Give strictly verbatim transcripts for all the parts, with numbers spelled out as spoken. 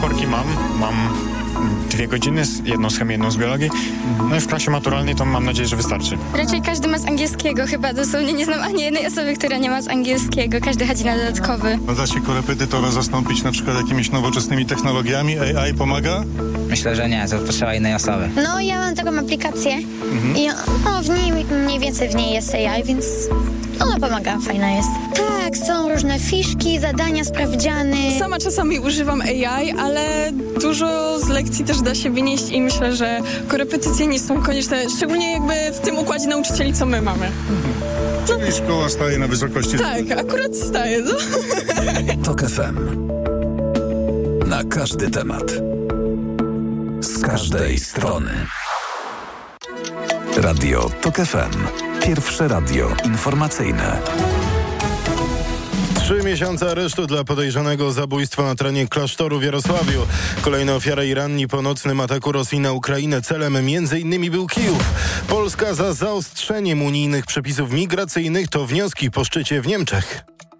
korki mam, mam dwie godziny, jedną z chemii, jedną z biologii. No i w klasie maturalnej to mam nadzieję, że wystarczy. Raczej każdy ma z angielskiego chyba, dosłownie nie znam ani jednej osoby, która nie ma z angielskiego. Każdy chodzi na dodatkowy. Da się korepetytora zastąpić na przykład jakimiś nowoczesnymi technologiami? A I pomaga? Myślę, że nie, to potrzeba innej osoby. No, ja mam taką aplikację mhm. i no, w niej mniej więcej w niej jest A I, więc ona pomaga, fajna jest. Tak, są różne fiszki, zadania, sprawdziany. Sama czasami używam A I, ale dużo z lekcji też da się wynieść i myślę, że korepetycje nie są konieczne, szczególnie jakby w tym układzie nauczycieli, co my mamy. Mhm. Czyli szkoła staje na wysokości. Tak, akurat staje. No. Tok F M. Na każdy temat. Z każdej strony. Radio Tok F M. Pierwsze radio informacyjne. Trzy miesiące aresztu dla podejrzanego o zabójstwo na terenie klasztoru w Jarosławiu. Kolejna ofiara i ranni po nocnym ataku Rosji na Ukrainę. Celem między innymi był Kijów. Polska za zaostrzeniem unijnych przepisów migracyjnych to wnioski po szczycie w Niemczech.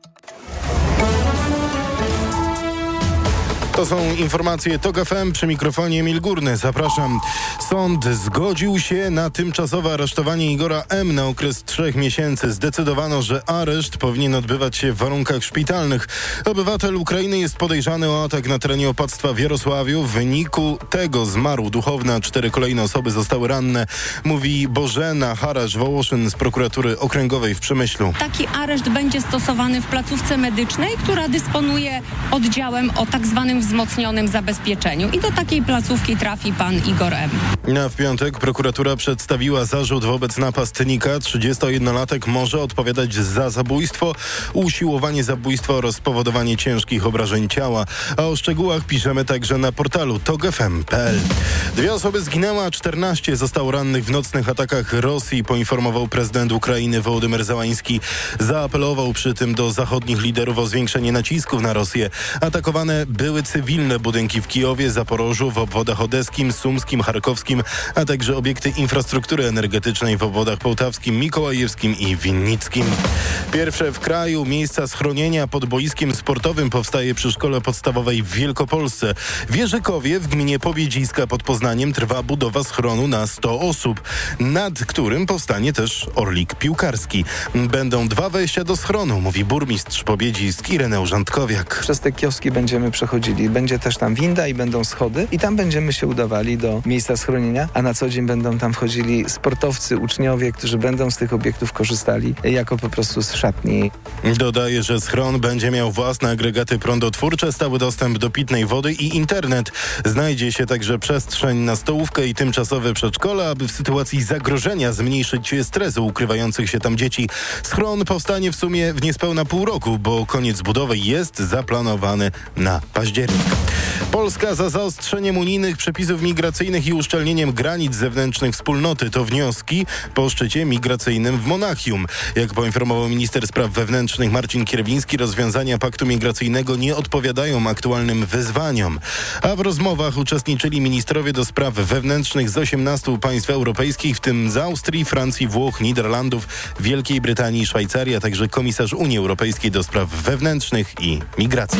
To są informacje Tok F M, przy mikrofonie Emil Górny. Zapraszam. Sąd zgodził się na tymczasowe aresztowanie Igora M. na okres trzech miesięcy. Zdecydowano, że areszt powinien odbywać się w warunkach szpitalnych. Obywatel Ukrainy jest podejrzany o atak na terenie opactwa w Jarosławiu. W wyniku tego zmarł duchowny, a cztery kolejne osoby zostały ranne. Mówi Bożena Harasz-Wołoszyn z prokuratury okręgowej w Przemyślu. Taki areszt będzie stosowany w placówce medycznej, która dysponuje oddziałem o tak zwanym wzmocnionym zabezpieczeniu i do takiej placówki trafi pan Igor M. Na w piątek prokuratura przedstawiła zarzut wobec napastnika. trzydziestojednolatek może odpowiadać za zabójstwo, usiłowanie zabójstwa oraz spowodowanie ciężkich obrażeń ciała. A o szczegółach piszemy także na portalu tok f m kropka p l. Dwie osoby zginęły, a czternaście zostało rannych w nocnych atakach Rosji, poinformował prezydent Ukrainy Wołodymyr Zełański. Zaapelował przy tym do zachodnich liderów o zwiększenie nacisków na Rosję. Atakowane były cywilne budynki w Kijowie, Zaporożu, w obwodach odeskim, sumskim, charkowskim, a także obiekty infrastruktury energetycznej w obwodach połtawskim, mikołajewskim i winnickim. Pierwsze w kraju miejsca schronienia pod boiskiem sportowym powstaje przy szkole podstawowej w Wielkopolsce. W Jerzykowie w gminie Pobiedziska pod Poznaniem trwa budowa schronu na sto osób, nad którym powstanie też orlik piłkarski. Będą dwa wejścia do schronu, mówi burmistrz Pobiedzisk Ireneusz Żantkowiak. Przez te kioski będziemy przechodzili. Będzie też tam winda i będą schody i tam będziemy się udawali do miejsca schronienia, a na co dzień będą tam wchodzili sportowcy, uczniowie, którzy będą z tych obiektów korzystali jako po prostu z szatni. Dodaje, że schron będzie miał własne agregaty prądotwórcze, stały dostęp do pitnej wody i internet. Znajdzie się także przestrzeń na stołówkę i tymczasowe przedszkole, aby w sytuacji zagrożenia zmniejszyć stres ukrywających się tam dzieci. Schron powstanie w sumie w niespełna pół roku, bo koniec budowy jest zaplanowany na październik. Polska za zaostrzeniem unijnych przepisów migracyjnych i uszczelnieniem granic zewnętrznych wspólnoty to wnioski po szczycie migracyjnym w Monachium. Jak poinformował minister spraw wewnętrznych Marcin Kierwiński, rozwiązania paktu migracyjnego nie odpowiadają aktualnym wyzwaniom. A w rozmowach uczestniczyli ministrowie do spraw wewnętrznych z osiemnastu państw europejskich, w tym z Austrii, Francji, Włoch, Niderlandów, Wielkiej Brytanii i Szwajcarii, a także komisarz Unii Europejskiej do spraw wewnętrznych i migracji.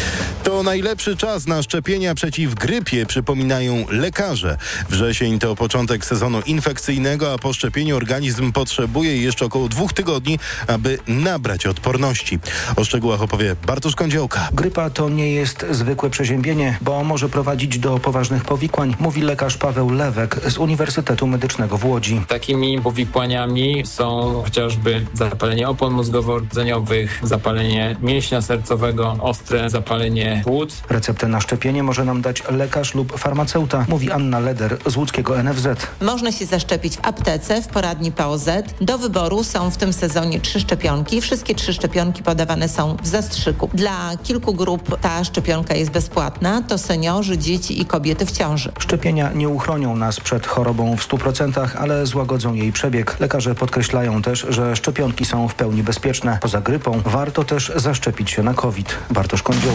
To najlepszy czas na szczepienia przeciw grypie, przypominają lekarze. Wrzesień to początek sezonu infekcyjnego, a po szczepieniu organizm potrzebuje jeszcze około dwóch tygodni, aby nabrać odporności. O szczegółach opowie Bartosz Kądziołka. Grypa to nie jest zwykłe przeziębienie, bo może prowadzić do poważnych powikłań, mówi lekarz Paweł Lewek z Uniwersytetu Medycznego w Łodzi. Takimi powikłaniami są chociażby zapalenie opon mózgowo-rdzeniowych, zapalenie mięśnia sercowego, ostre zapalenie płuc. Receptę na szczepienie może nam dać lekarz lub farmaceuta, mówi Anna Leder z łódzkiego N F Z. Można się zaszczepić w aptece, w poradni P O Z. Do wyboru są w tym sezonie trzy szczepionki. Wszystkie trzy szczepionki podawane są w zastrzyku. Dla kilku grup ta szczepionka jest bezpłatna. To seniorzy, dzieci i kobiety w ciąży. Szczepienia nie uchronią nas przed chorobą w stu procentach, ale złagodzą jej przebieg. Lekarze podkreślają też, że szczepionki są w pełni bezpieczne. Poza grypą warto też zaszczepić się na COVID. Bartosz Kądziołka,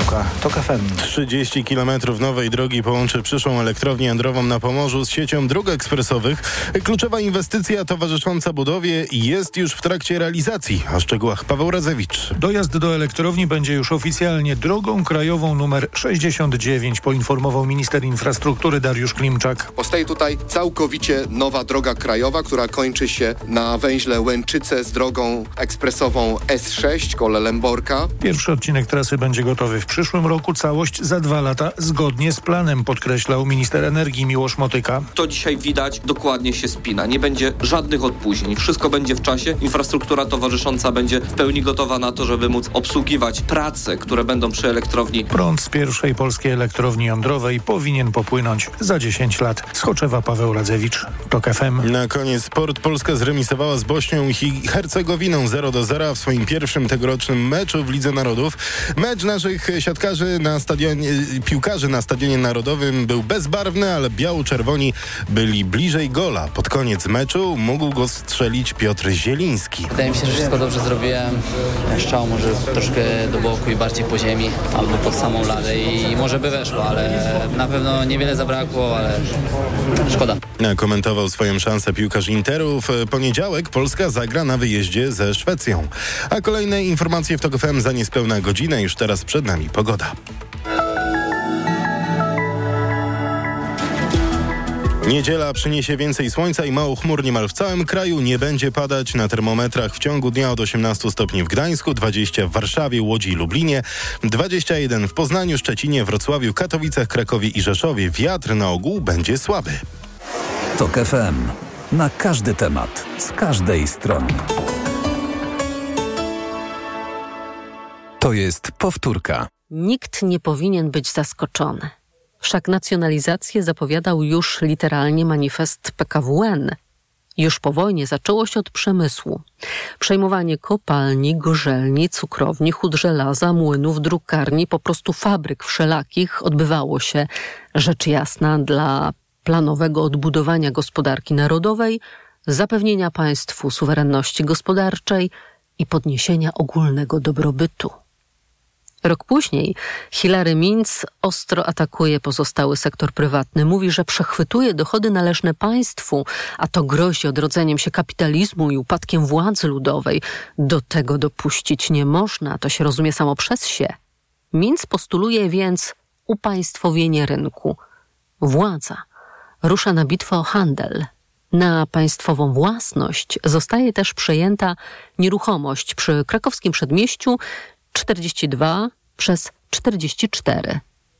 TOK F M. trzydzieści kilometrów nowej drogi połączy przyszłą elektrownię jądrową na Pomorzu z siecią dróg ekspresowych. Kluczowa inwestycja towarzysząca budowie jest już w trakcie realizacji. O szczegółach Paweł Radzewicz. Dojazd do elektrowni będzie już oficjalnie drogą krajową numer sześćdziesiąt dziewięć, poinformował minister infrastruktury Dariusz Klimczak. Powstaje tutaj całkowicie nowa droga krajowa, która kończy się na węźle Łęczyce z drogą ekspresową S sześć koło Lęborka. Pierwszy odcinek trasy będzie gotowy w przyszłym roku, całość za dwa lata zgodnie z planem, podkreślał minister energii Miłosz Motyka. To dzisiaj widać, dokładnie się spina. Nie będzie żadnych odpóźnień. Wszystko będzie w czasie. Infrastruktura towarzysząca będzie w pełni gotowa na to, żeby móc obsługiwać prace, które będą przy elektrowni. Prąd z pierwszej polskiej elektrowni jądrowej powinien popłynąć za dziesięć lat. Z Choczewa Paweł Radzewicz, TOK F M. Na koniec sport. Polska zremisowała z Bośnią i Hercegowiną zero do zera w swoim pierwszym tegorocznym meczu w Lidze Narodów. Mecz naszych siatkarzy na stadionie, piłkarzy na Stadionie Narodowym był bezbarwny, ale biało-czerwoni byli bliżej gola. Pod koniec meczu mógł go strzelić Piotr Zieliński. Wydaje mi się, że wszystko dobrze zrobiłem. Strzał może troszkę do boku i bardziej po ziemi, albo pod samą ladę i może by weszło, ale na pewno niewiele zabrakło, ale szkoda. Komentował swoją szansę piłkarz Interu. W poniedziałek Polska zagra na wyjeździe ze Szwecją. A kolejne informacje w TOK F M za niespełna godzinę. Już teraz przed nami pogoda. Niedziela przyniesie więcej słońca i mało chmur niemal w całym kraju. Nie będzie padać. Na termometrach w ciągu dnia od osiemnastu stopni w Gdańsku, dwadzieścia w Warszawie, Łodzi i Lublinie, dwadzieścia jeden w Poznaniu, Szczecinie, Wrocławiu, Katowicach, Krakowie i Rzeszowie. Wiatr na ogół będzie słaby. TOK F M. Na każdy temat, z każdej strony. To jest powtórka. Nikt nie powinien być zaskoczony. Wszak nacjonalizację zapowiadał już literalnie manifest P K W N. Już po wojnie zaczęło się od przemysłu. Przejmowanie kopalni, gorzelni, cukrowni, hut żelaza, młynów, drukarni, po prostu fabryk wszelakich odbywało się, rzecz jasna, dla planowego odbudowania gospodarki narodowej, zapewnienia państwu suwerenności gospodarczej i podniesienia ogólnego dobrobytu. Rok później Hilary Minc ostro atakuje pozostały sektor prywatny. Mówi, że przechwytuje dochody należne państwu, a to grozi odrodzeniem się kapitalizmu i upadkiem władzy ludowej. Do tego dopuścić nie można, to się rozumie samo przez się. Minc postuluje więc upaństwowienie rynku. Władza rusza na bitwę o handel. Na państwową własność zostaje też przejęta nieruchomość przy krakowskim przedmieściu czterdzieści dwa przez czterdzieści cztery.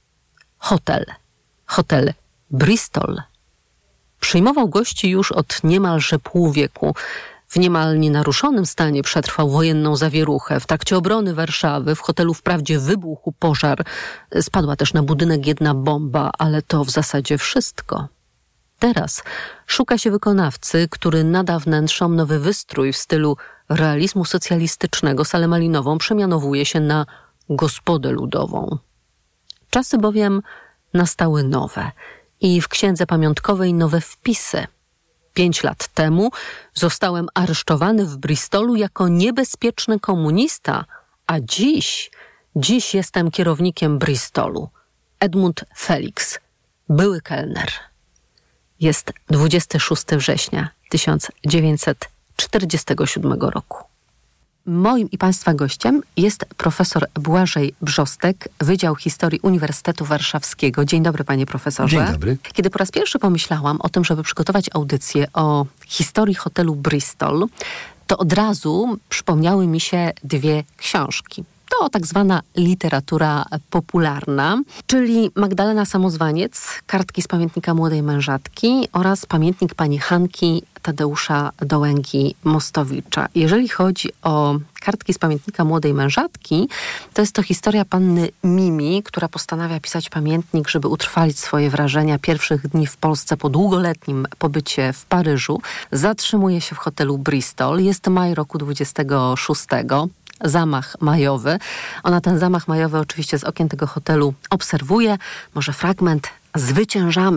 Hotel. Hotel Bristol. Przyjmował gości już od niemalże pół wieku. W niemal nienaruszonym stanie przetrwał wojenną zawieruchę. W trakcie obrony Warszawy w hotelu wprawdzie wybuchł pożar. Spadła też na budynek jedna bomba, ale to w zasadzie wszystko. Teraz szuka się wykonawcy, który nada wnętrzom nowy wystrój w stylu realizmu socjalistycznego. Salę malinową przemianowuje się na gospodę ludową. Czasy bowiem nastały nowe i w księdze pamiątkowej nowe wpisy. Pięć lat temu zostałem aresztowany w Bristolu jako niebezpieczny komunista, a dziś, dziś jestem kierownikiem Bristolu. Edmund Felix, były kelner. Jest dwudziestego szóstego września tysiąc dziewięćset czterdziestego siódmego roku. Moim i Państwa gościem jest profesor Błażej Brzostek, Wydział Historii Uniwersytetu Warszawskiego. Dzień dobry, panie profesorze. Dzień dobry. Kiedy po raz pierwszy pomyślałam o tym, żeby przygotować audycję o historii hotelu Bristol, to od razu przypomniały mi się dwie książki. To tak zwana literatura popularna, czyli Magdalena Samozwaniec, Kartki z pamiętnika młodej mężatki oraz Pamiętnik pani Hanki Tadeusza Dołęgi-Mostowicza. Jeżeli chodzi o Kartki z pamiętnika młodej mężatki, to jest to historia panny Mimi, która postanawia pisać pamiętnik, żeby utrwalić swoje wrażenia pierwszych dni w Polsce po długoletnim pobycie w Paryżu. Zatrzymuje się w hotelu Bristol. Jest maj roku dwudziestego szóstego. Zamach majowy. Ona ten zamach majowy oczywiście z okien tego hotelu obserwuje. Może fragment Zwyciężamy.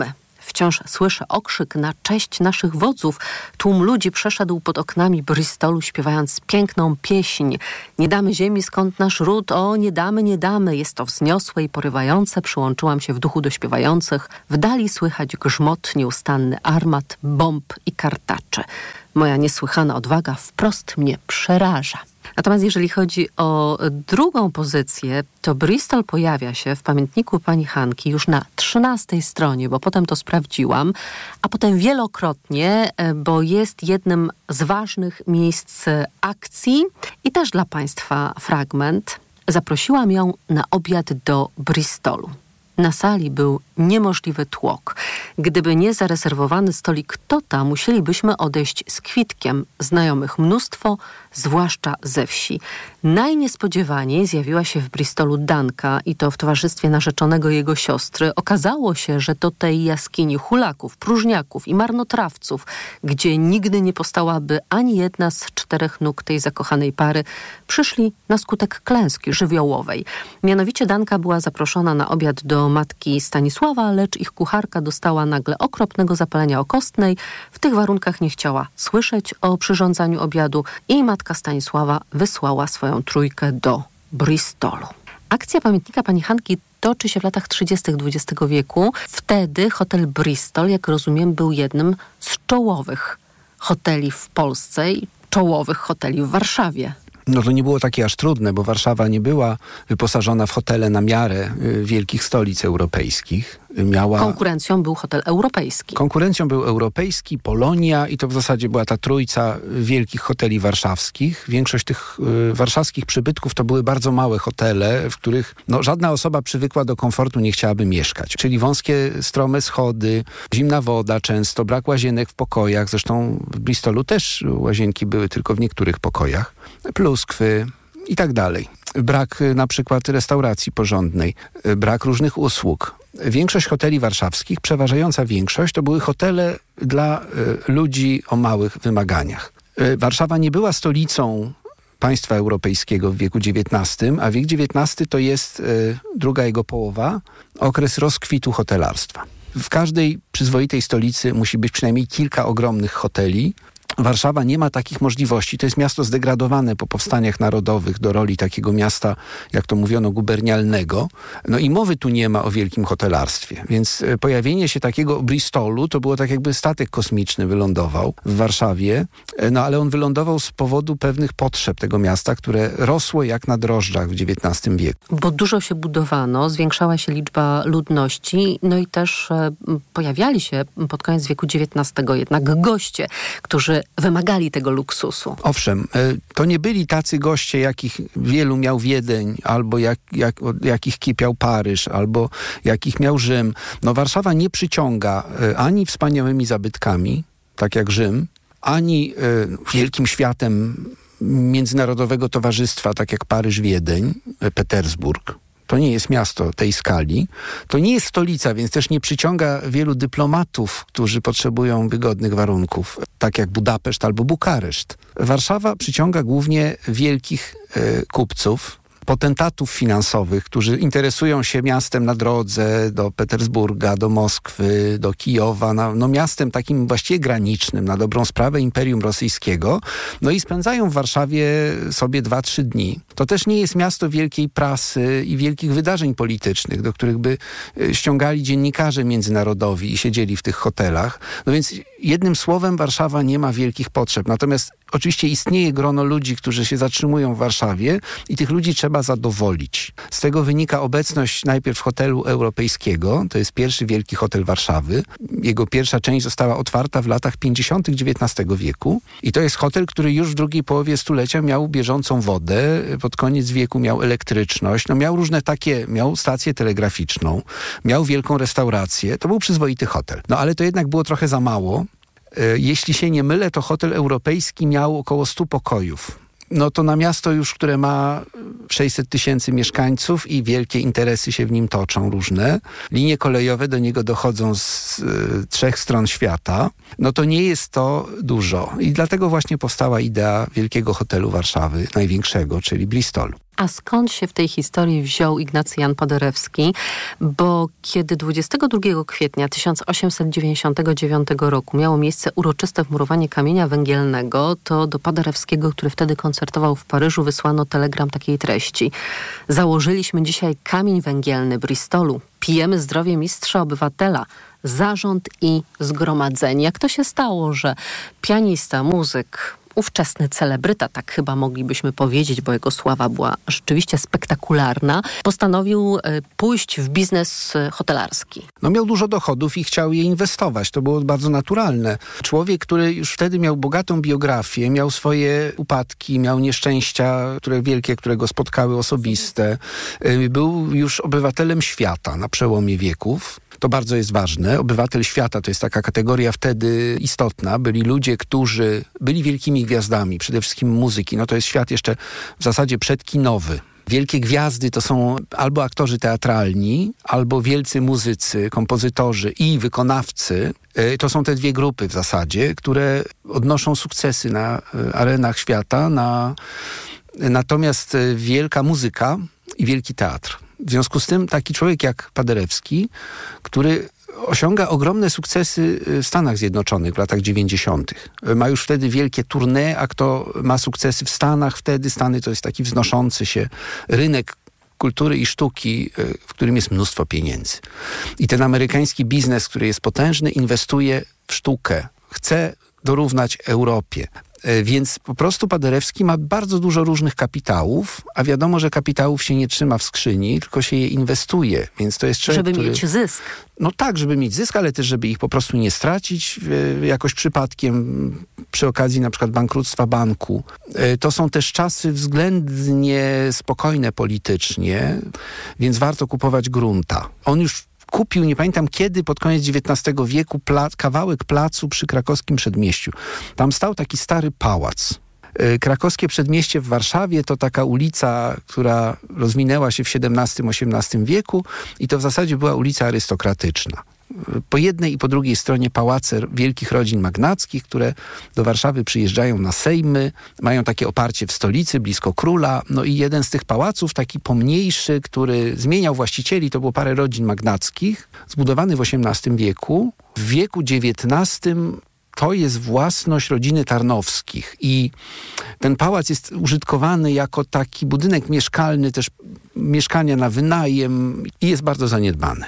Wciąż słyszę okrzyk na cześć naszych wodzów. Tłum ludzi przeszedł pod oknami Bristolu, śpiewając piękną pieśń. Nie damy ziemi, skąd nasz ród, o nie damy, nie damy. Jest to wzniosłe i porywające. Przyłączyłam się w duchu do śpiewających. W dali słychać grzmot, nieustanny armat, bomb i kartaczy. Moja niesłychana odwaga wprost mnie przeraża. Natomiast jeżeli chodzi o drugą pozycję, to Bristol pojawia się w pamiętniku pani Hanki już na trzynastej stronie, bo potem to sprawdziłam, a potem wielokrotnie, bo jest jednym z ważnych miejsc akcji i też dla państwa fragment. Zaprosiłam ją na obiad do Bristolu. Na sali był niemożliwy tłok. Gdyby nie zarezerwowany stolik Tota, musielibyśmy odejść z kwitkiem. Znajomych mnóstwo, zwłaszcza ze wsi. Najniespodziewaniej zjawiła się w Bristolu Danka i to w towarzystwie narzeczonego jego siostry. Okazało się, że do tej jaskini hulaków, próżniaków i marnotrawców, gdzie nigdy nie postałaby ani jedna z czterech nóg tej zakochanej pary, przyszli na skutek klęski żywiołowej. Mianowicie Danka była zaproszona na obiad do matki Stanisława, lecz ich kucharka dostała nagle okropnego zapalenia okostnej. W tych warunkach nie chciała słyszeć o przyrządzaniu obiadu i matka Stanisława wysłała swoją trójkę do Bristolu. Akcja pamiętnika pani Hanki toczy się w latach trzydziestych dwudziestego wieku. Wtedy hotel Bristol, jak rozumiem, był jednym z czołowych hoteli w Polsce i czołowych hoteli w Warszawie. No to nie było takie aż trudne, bo Warszawa nie była wyposażona w hotele na miarę y, wielkich stolic europejskich. Miała... Konkurencją był hotel europejski. Konkurencją był europejski, Polonia i to w zasadzie była ta trójca wielkich hoteli warszawskich. Większość tych y, warszawskich przybytków to były bardzo małe hotele, w których no, żadna osoba przywykła do komfortu nie chciałaby mieszkać. Czyli wąskie, strome schody, zimna woda często, brak łazienek w pokojach. Zresztą w Bristolu też łazienki były tylko w niektórych pokojach. Pluskwy i tak dalej. Brak na przykład restauracji porządnej, brak różnych usług. Większość hoteli warszawskich, przeważająca większość, to były hotele dla y, ludzi o małych wymaganiach. Y, Warszawa nie była stolicą państwa europejskiego w wieku dziewiętnastym, a wiek dziewiętnasty to jest y, druga jego połowa, okres rozkwitu hotelarstwa. W każdej przyzwoitej stolicy musi być przynajmniej kilka ogromnych hoteli. Warszawa nie ma takich możliwości. To jest miasto zdegradowane po powstaniach narodowych do roli takiego miasta, jak to mówiono, gubernialnego. No i mowy tu nie ma o wielkim hotelarstwie. Więc pojawienie się takiego Bristolu to było tak, jakby statek kosmiczny wylądował w Warszawie. No ale on wylądował z powodu pewnych potrzeb tego miasta, które rosło jak na drożdżach w dziewiętnastym wieku. Bo dużo się budowano, zwiększała się liczba ludności, no i też e, pojawiali się pod koniec wieku dziewiętnastego jednak goście, którzy wymagali tego luksusu. Owszem, to nie byli tacy goście, jakich wielu miał Wiedeń, albo jak, jak, jakich kipiał Paryż, albo jakich miał Rzym. No Warszawa nie przyciąga ani wspaniałymi zabytkami, tak jak Rzym, ani y, wielkim światem międzynarodowego towarzystwa, tak jak Paryż, Wiedeń, Petersburg. To nie jest miasto tej skali. To nie jest stolica, więc też nie przyciąga wielu dyplomatów, którzy potrzebują wygodnych warunków, tak jak Budapeszt albo Bukareszt. Warszawa przyciąga głównie wielkich e, kupców, potentatów finansowych, którzy interesują się miastem na drodze do Petersburga, do Moskwy, do Kijowa, no, no miastem takim właściwie granicznym, na dobrą sprawę Imperium Rosyjskiego, no i spędzają w Warszawie sobie dwa, trzy dni. To też nie jest miasto wielkiej prasy i wielkich wydarzeń politycznych, do których by ściągali dziennikarze międzynarodowi i siedzieli w tych hotelach. No więc jednym słowem Warszawa nie ma wielkich potrzeb. Natomiast oczywiście istnieje grono ludzi, którzy się zatrzymują w Warszawie i tych ludzi trzeba zadowolić. Z tego wynika obecność najpierw hotelu europejskiego, to jest pierwszy wielki hotel Warszawy. Jego pierwsza część została otwarta w latach pięćdziesiątych dziewiętnastego wieku i to jest hotel, który już w drugiej połowie stulecia miał bieżącą wodę, pod koniec wieku miał elektryczność, no miał różne takie, miał stację telegraficzną, miał wielką restaurację. To był przyzwoity hotel. No ale to jednak było trochę za mało. Jeśli się nie mylę, to hotel europejski miał około stu pokojów. no to na miasto już, które ma sześćset tysięcy mieszkańców i wielkie interesy się w nim toczą różne. Linie kolejowe do niego dochodzą z y, trzech stron świata. No to nie jest to dużo. I dlatego właśnie powstała idea wielkiego hotelu Warszawy, największego, czyli Bristolu. A skąd się w tej historii wziął Ignacy Jan Paderewski? Bo kiedy dwudziestego drugiego kwietnia tysiąc osiemset dziewięćdziesiątego dziewiątego roku miało miejsce uroczyste wmurowanie kamienia węgielnego, to do Paderewskiego, który wtedy koncertował w Paryżu, wysłano telegram takiej treści. Założyliśmy dzisiaj kamień węgielny Bristolu. Pijemy zdrowie mistrza obywatela. Zarząd i zgromadzenie. Jak to się stało, że pianista, muzyk, ówczesny celebryta, tak chyba moglibyśmy powiedzieć, bo jego sława była rzeczywiście spektakularna, postanowił pójść w biznes hotelarski. No miał dużo dochodów i chciał je inwestować. To było bardzo naturalne. Człowiek, który już wtedy miał bogatą biografię, miał swoje upadki, miał nieszczęścia, które wielkie, które go spotkały, osobiste. Był już obywatelem świata na przełomie wieków. To bardzo jest ważne. Obywatel świata to jest taka kategoria wtedy istotna. Byli ludzie, którzy byli wielkimi gwiazdami, przede wszystkim muzyki. No to jest świat jeszcze w zasadzie przedkinowy. Wielkie gwiazdy to są albo aktorzy teatralni, albo wielcy muzycy, kompozytorzy i wykonawcy. To są te dwie grupy w zasadzie, które odnoszą sukcesy na arenach świata. Na... Natomiast wielka muzyka i wielki teatr. W związku z tym taki człowiek jak Paderewski, który osiąga ogromne sukcesy w Stanach Zjednoczonych w latach dziewięćdziesiątych. Ma już wtedy wielkie tournée, a kto ma sukcesy w Stanach wtedy, Stany to jest taki wznoszący się rynek kultury i sztuki, w którym jest mnóstwo pieniędzy. I ten amerykański biznes, który jest potężny, inwestuje w sztukę. Chce dorównać Europie. Więc po prostu Paderewski ma bardzo dużo różnych kapitałów, a wiadomo, że kapitałów się nie trzyma w skrzyni, tylko się je inwestuje. Więc to jest człowiek, żeby który... mieć zysk. No tak, żeby mieć zysk, ale też żeby ich po prostu nie stracić jakoś przypadkiem przy okazji na przykład bankructwa banku. To są też czasy względnie spokojne politycznie, więc warto kupować grunta. On już kupił, nie pamiętam kiedy, pod koniec dziewiętnastego wieku pla- kawałek placu przy krakowskim Przedmieściu. Tam stał taki stary pałac. Krakowskie Przedmieście w Warszawie to taka ulica, która rozwinęła się w siedemnastym osiemnastym wieku i to w zasadzie była ulica arystokratyczna. Po jednej i po drugiej stronie pałace wielkich rodzin magnackich, które do Warszawy przyjeżdżają na sejmy, mają takie oparcie w stolicy, blisko króla. No i jeden z tych pałaców, taki pomniejszy, który zmieniał właścicieli, to było parę rodzin magnackich, zbudowany w osiemnastym wieku. W wieku dziewiętnastym to jest własność rodziny Tarnowskich i ten pałac jest użytkowany jako taki budynek mieszkalny, też mieszkania na wynajem i jest bardzo zaniedbany.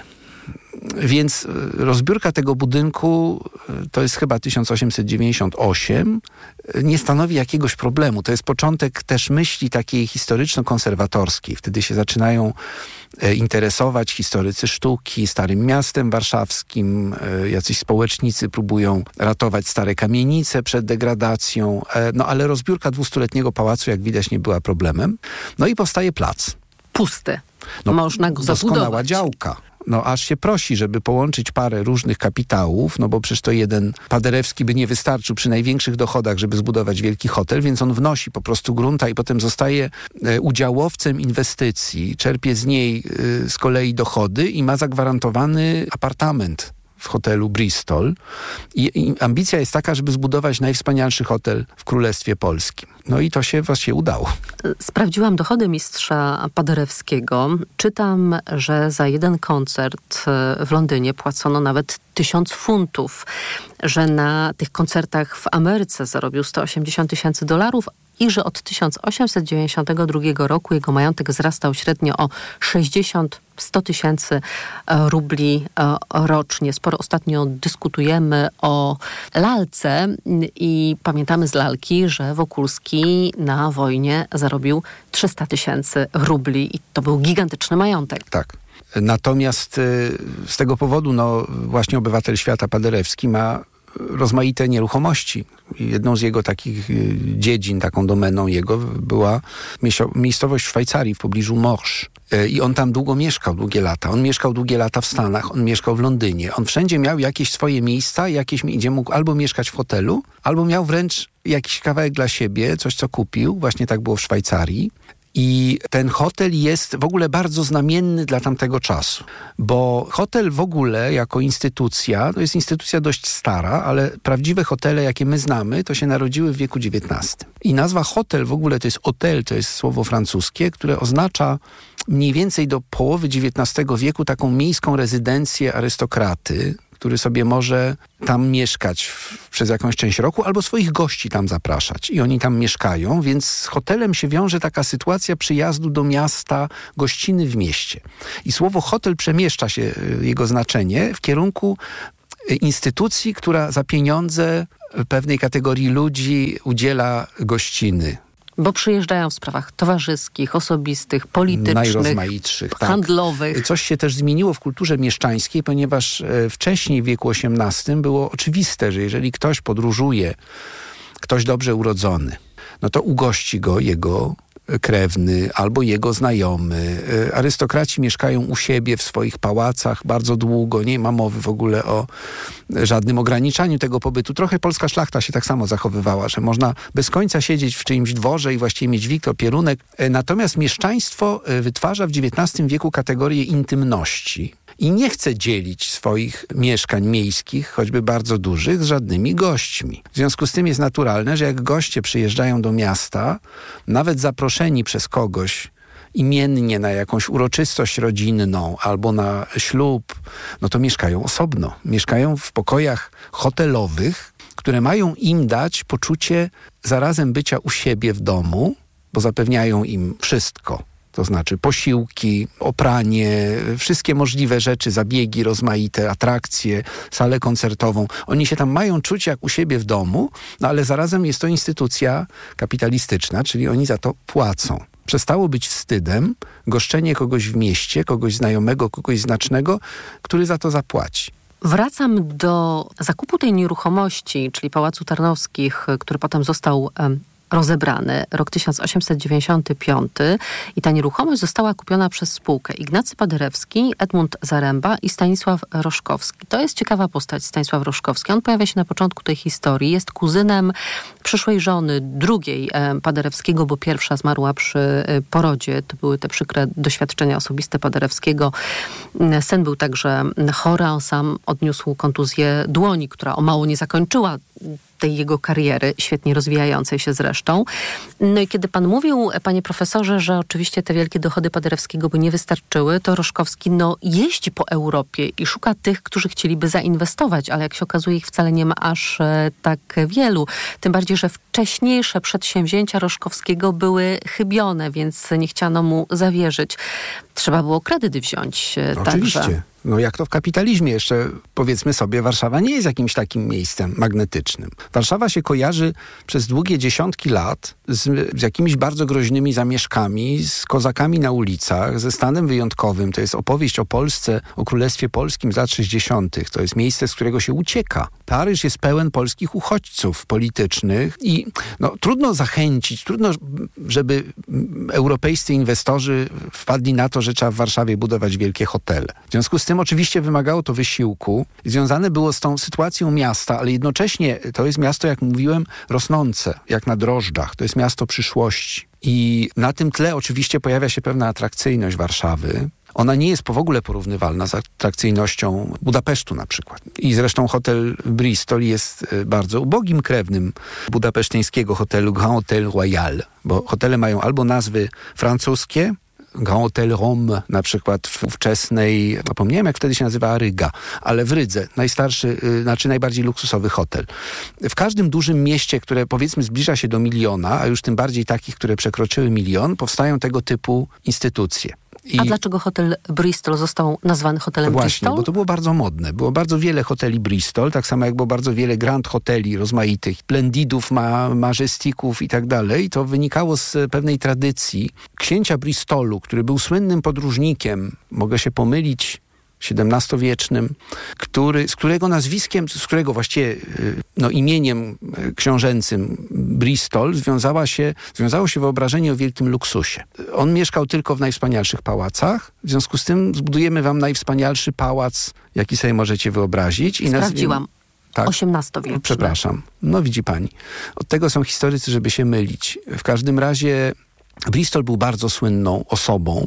Więc rozbiórka tego budynku, to jest chyba tysiąc osiemset dziewięćdziesiąt osiem, nie stanowi jakiegoś problemu. To jest początek też myśli takiej historyczno-konserwatorskiej. Wtedy się zaczynają interesować historycy sztuki, Starym Miastem Warszawskim. Jacyś społecznicy próbują ratować stare kamienice przed degradacją. No ale rozbiórka dwustuletniego pałacu, jak widać, nie była problemem. No i powstaje plac. Pusty. No, można go doskonała zabudować. działka. No aż się prosi, żeby połączyć parę różnych kapitałów, no bo przecież to jeden Paderewski by nie wystarczył przy największych dochodach, żeby zbudować wielki hotel, więc on wnosi po prostu grunta i potem zostaje e, udziałowcem inwestycji, czerpie z niej e, z kolei dochody i ma zagwarantowany apartament w hotelu Bristol. I, I ambicja jest taka, żeby zbudować najwspanialszy hotel w Królestwie Polskim. No i to się właśnie udało. Sprawdziłam dochody mistrza Paderewskiego. Czytam, że za jeden koncert w Londynie płacono nawet tysiąc funtów, że na tych koncertach w Ameryce zarobił sto osiemdziesiąt tysięcy dolarów i że od tysiąc osiemset dziewięćdziesiątego drugiego roku jego majątek wzrastał średnio o sześćdziesiąt do stu tysięcy rubli rocznie. Sporo ostatnio dyskutujemy o lalce i pamiętamy z lalki, że Wokulski na wojnie zarobił trzysta tysięcy rubli i to był gigantyczny majątek. Tak. Natomiast z tego powodu, no właśnie obywatel świata Paderewski ma rozmaite nieruchomości. Jedną z jego takich dziedzin, taką domeną jego była miejscowość w Szwajcarii w pobliżu Morsz. I on tam długo mieszkał, długie lata. On mieszkał długie lata w Stanach, on mieszkał w Londynie. On wszędzie miał jakieś swoje miejsca, jakieś, gdzie mógł albo mieszkać w hotelu, albo miał wręcz jakiś kawałek dla siebie, coś co kupił. Właśnie tak było w Szwajcarii. I ten hotel jest w ogóle bardzo znamienny dla tamtego czasu, bo hotel w ogóle jako instytucja, to jest instytucja dość stara, ale prawdziwe hotele, jakie my znamy, to się narodziły w wieku dziewiętnastym. I nazwa hotel w ogóle to jest hotel, to jest słowo francuskie, które oznacza mniej więcej do połowy dziewiętnastego wieku taką miejską rezydencję arystokraty, który sobie może tam mieszkać w, przez jakąś część roku albo swoich gości tam zapraszać. I oni tam mieszkają, więc z hotelem się wiąże taka sytuacja przyjazdu do miasta, gościny w mieście. I słowo hotel przemieszcza się, jego znaczenie, w kierunku instytucji, która za pieniądze pewnej kategorii ludzi udziela gościny. Bo przyjeżdżają w sprawach towarzyskich, osobistych, politycznych, najrozmaitszych, handlowych. Tak. Coś się też zmieniło w kulturze mieszczańskiej, ponieważ wcześniej w wieku osiemnastym było oczywiste, że jeżeli ktoś podróżuje, ktoś dobrze urodzony, no to ugości go jego krewny albo jego znajomy. Arystokraci mieszkają u siebie w swoich pałacach bardzo długo. Nie ma mowy w ogóle o żadnym ograniczaniu tego pobytu. Trochę polska szlachta się tak samo zachowywała, że można bez końca siedzieć w czyimś dworze i właściwie mieć wik, opierunek. Natomiast mieszczaństwo wytwarza w dziewiętnastym wieku kategorię intymności i nie chce dzielić swoich mieszkań miejskich, choćby bardzo dużych, z żadnymi gośćmi. W związku z tym jest naturalne, że jak goście przyjeżdżają do miasta, nawet zaproszeni przez kogoś imiennie na jakąś uroczystość rodzinną albo na ślub, no to mieszkają osobno. Mieszkają w pokojach hotelowych, które mają im dać poczucie zarazem bycia u siebie w domu, bo zapewniają im wszystko. To znaczy posiłki, opranie, wszystkie możliwe rzeczy, zabiegi rozmaite, atrakcje, salę koncertową. Oni się tam mają czuć jak u siebie w domu, no ale zarazem jest to instytucja kapitalistyczna, czyli oni za to płacą. Przestało być wstydem goszczenie kogoś w mieście, kogoś znajomego, kogoś znacznego, który za to zapłaci. Wracam do zakupu tej nieruchomości, czyli Pałacu Tarnowskich, który potem został um, rozebrany, rok tysiąc osiemset dziewięćdziesiąty piąty i ta nieruchomość została kupiona przez spółkę Ignacy Paderewski, Edmund Zaręba i Stanisław Roszkowski. To jest ciekawa postać, Stanisław Roszkowski. On pojawia się na początku tej historii. Jest kuzynem przyszłej żony, drugiej e, Paderewskiego, bo pierwsza zmarła przy e, porodzie. To były te przykre doświadczenia osobiste Paderewskiego. Syn był także chory, on sam odniósł kontuzję dłoni, która o mało nie zakończyła tej jego kariery, świetnie rozwijającej się zresztą. No i kiedy pan mówił, panie profesorze, że oczywiście te wielkie dochody Paderewskiego by nie wystarczyły, to Roszkowski no jeździ po Europie i szuka tych, którzy chcieliby zainwestować, ale jak się okazuje, ich wcale nie ma aż e, tak wielu. Tym bardziej, że wcześniejsze przedsięwzięcia Roszkowskiego były chybione, więc nie chciano mu zawierzyć. Trzeba było kredyt wziąć e, Oczywiście. także. No jak to w kapitalizmie jeszcze, powiedzmy sobie, Warszawa nie jest jakimś takim miejscem magnetycznym. Warszawa się kojarzy przez długie dziesiątki lat z, z jakimiś bardzo groźnymi zamieszkami, z kozakami na ulicach, ze stanem wyjątkowym. To jest opowieść o Polsce, o Królestwie Polskim z lat sześćdziesiątych. To jest miejsce, z którego się ucieka. Paryż jest pełen polskich uchodźców politycznych i no, trudno zachęcić, trudno, żeby europejscy inwestorzy wpadli na to, że trzeba w Warszawie budować wielkie hotele. W związku z tym oczywiście wymagało to wysiłku. Związane było z tą sytuacją miasta, ale jednocześnie to jest miasto, jak mówiłem, rosnące, jak na drożdżach. To jest miasto przyszłości. I na tym tle oczywiście pojawia się pewna atrakcyjność Warszawy. Ona nie jest w ogóle porównywalna z atrakcyjnością Budapesztu na przykład. I zresztą hotel Bristol jest bardzo ubogim krewnym budapeszteńskiego hotelu Grand Hotel Royal, bo hotele mają albo nazwy francuskie, Grand Hotel Rome, na przykład w ówczesnej, zapomniałem jak wtedy się nazywała Ryga, ale w Rydze, najstarszy, yy, znaczy najbardziej luksusowy hotel. W każdym dużym mieście, które powiedzmy zbliża się do miliona, a już tym bardziej takich, które przekroczyły milion, powstają tego typu instytucje. I a dlaczego hotel Bristol został nazwany hotelem Właśnie, Bristol? Bo to było bardzo modne. Było bardzo wiele hoteli Bristol, tak samo jak było bardzo wiele grand hoteli rozmaitych, Splendidów, ma, Majestików i tak dalej. To wynikało z pewnej tradycji księcia Bristolu, który był słynnym podróżnikiem. Mogę się pomylić, siedemnastowiecznym, który, z którego nazwiskiem, z którego właściwie no, imieniem książęcym Bristol związała się, związało się wyobrażenie o wielkim luksusie. On mieszkał tylko w najwspanialszych pałacach, w związku z tym zbudujemy wam najwspanialszy pałac, jaki sobie możecie wyobrazić. I Sprawdziłam. Tak? osiemnastowieczny. Przepraszam. No widzi pani. Od tego są historycy, żeby się mylić. W każdym razie Bristol był bardzo słynną osobą.